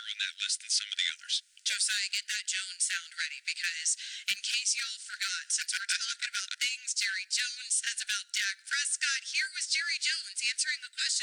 higher on that list than some of the others. Josiah, get that Jones sound ready, because in case y'all forgot, since we're talking about things Jerry Jones says about Dak Prescott, here was Jerry Jones answering a question